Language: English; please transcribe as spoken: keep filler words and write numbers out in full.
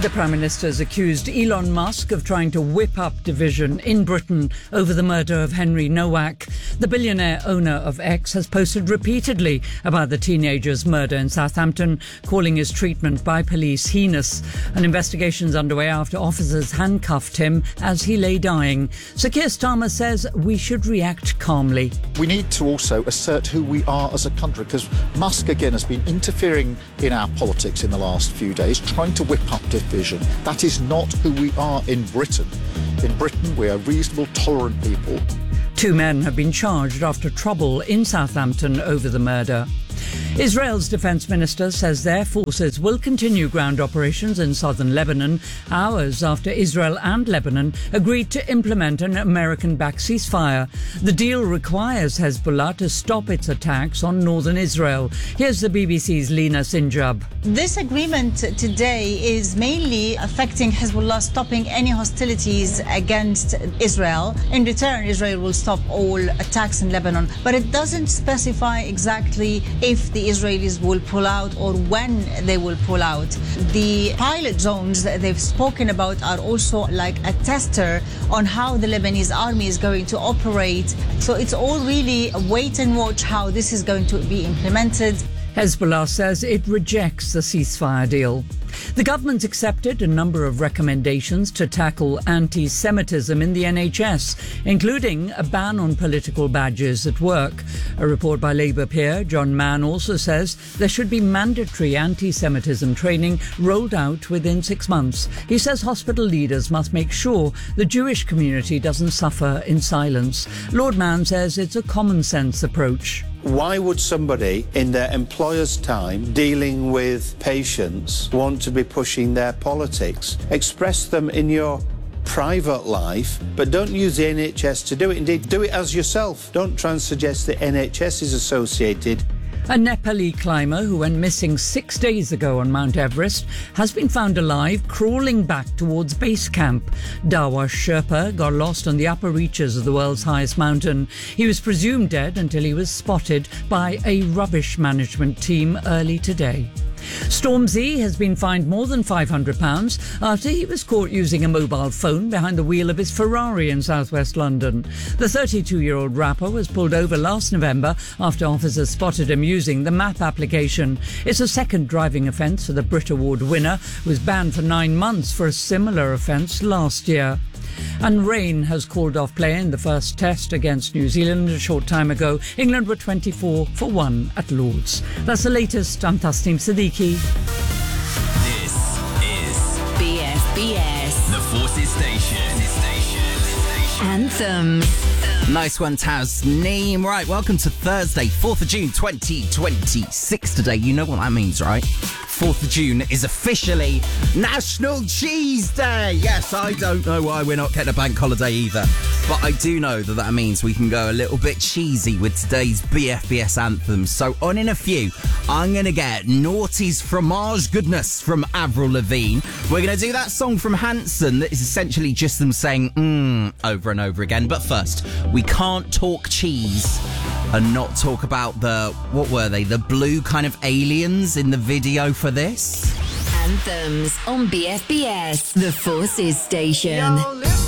The Prime Minister has accused Elon Musk of trying to whip up division in Britain over the murder of Henry Nowak. The billionaire owner of X has posted repeatedly about the teenager's murder in Southampton, calling his treatment by police heinous. An investigation is underway after officers handcuffed him as he lay dying. Sir Keir Starmer says we should react calmly. We need to also assert who we are as a country, because Musk again has been interfering in our politics in the last few days, trying to whip up division. That is not who we are in Britain. In Britain, we are reasonable, tolerant people. Two men have been charged after trouble in Southampton over the murder. Israel's defence minister says their forces will continue ground operations in southern Lebanon hours after Israel and Lebanon agreed to implement an American-backed ceasefire. The deal requires Hezbollah to stop its attacks on northern Israel. Here's the B B C's Lina Sinjab. This agreement today is mainly affecting Hezbollah stopping any hostilities against Israel. In return, Israel will stop all attacks in Lebanon, but it doesn't specify exactly if the Israelis will pull out or when they will pull out. The pilot zones that they've spoken about are also like a tester on how the Lebanese army is going to operate. So it's all really a wait and watch how this is going to be implemented. Hezbollah says it rejects the ceasefire deal. The government's accepted a number of recommendations to tackle anti-Semitism in the N H S, including a ban on political badges at work. A report by Labour peer John Mann also says there should be mandatory anti-Semitism training rolled out within six months. He says hospital leaders must make sure the Jewish community doesn't suffer in silence. Lord Mann says it's a common-sense approach. Why would somebody in their employer's time dealing with patients want to be pushing their politics? Express them in your private life, but don't use the N H S to do it. Indeed, do it as yourself. Don't try and suggest the N H S is associated. A Nepali climber who went missing six days ago on Mount Everest has been found alive, crawling back towards base camp. Dawa Sherpa got lost on the upper reaches of the world's highest mountain. He was presumed dead until he was spotted by a rubbish management team early today. Stormzy has been fined more than five hundred pounds after he was caught using a mobile phone behind the wheel of his Ferrari in southwest London. The thirty-two-year-old rapper was pulled over last November after officers spotted him using the map application. It's a second driving offence for the Brit Award winner, who was banned for nine months for a similar offence last year. And rain has called off play in the first test against New Zealand a short time ago. England were twenty-four for one at Lord's. That's the latest. I'm Tasneem Siddiqui. This is B F B S, the Forces Station. Anthems. Nice one, Tasneem. Right, welcome to Thursday, fourth of June, twenty twenty-six today. You know what that means, right? fourth of June is officially National Cheese Day. Yes, I don't know why we're not getting a bank holiday either, but I do know that that means we can go a little bit cheesy with today's B F B S anthems. So on in a few, I'm going to get Naughty's Fromage Goodness from Avril Lavigne. We're going to do that song from Hanson that is essentially just them saying mmm over and over again. But first, we can't talk cheese and not talk about the, what were they, the blue kind of aliens in the video for this? Anthems on B F B S, the Forces Station. Yo,